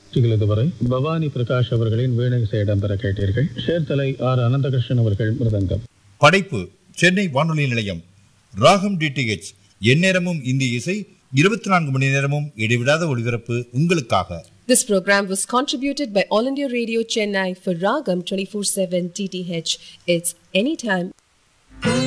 இதுவரை பவானி பிரகாஷ் அவர்களின் வீணை இசை இடம்பெற கேட்டீர்கள். சேர்த்தலை ஆர் அனந்தகிருஷ்ணன் அவர்கள் மிருதங்கம். படைப்பு சென்னை வானொலி நிலையம். ராகம் டிடிஹெச் எந்நேரமும் இந்திய இசை, 24 மணி நேரமும் இடைவிடாத ஒளிபரப்பு உங்களுக்காக. This program was contributed by All India Radio Chennai for Ragam 24/7 DTH. It's anytime.